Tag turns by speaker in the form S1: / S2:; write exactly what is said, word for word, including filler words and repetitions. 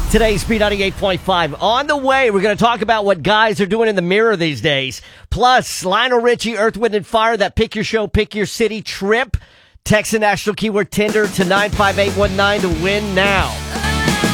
S1: Today's B ninety-eight point five. On the way, we're going to talk about what guys are doing in the mirror these days. Plus, Lionel Richie, Earth, Wind, and Fire, that Pick Your Show, Pick Your City trip. Text the national keyword Tinder to nine five eight one nine to win now.